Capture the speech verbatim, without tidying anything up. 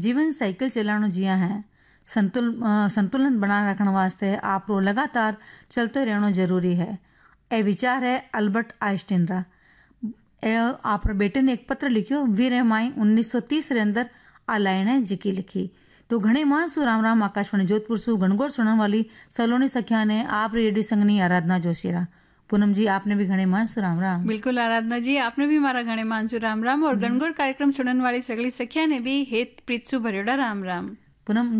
जीवन साइकिल चलाणो जिया है। संतुल अ, संतुलन बनाए रखने वास्ते आप रो लगातार चलते रहना जरूरी है। ए विचार है अल्बर्ट आइंस्टीन रा। ए आप बेटे ने एक पत्र लिखियो वीर माई उन्नीस सौ तीस रे अंदर आ लाइन है जिकी लिखी। तो घणे मां सु राम राम आकाशवाणी जोधपुर सु गणगौर सुनने वाली सलोनी सखिया ने आप रेडियो संगनी आराधना जोशीरा। पूनम जी आपने भी घणे मां सु राम राम। बिल्कुल आराधना जी, आपने भी मारा घणे मानसु राम राम और गणगौर कार्यक्रम सुनने वाली सगली सखिया ने भी हेत प्रीत सु भरियोड़ा राम राम। पूनम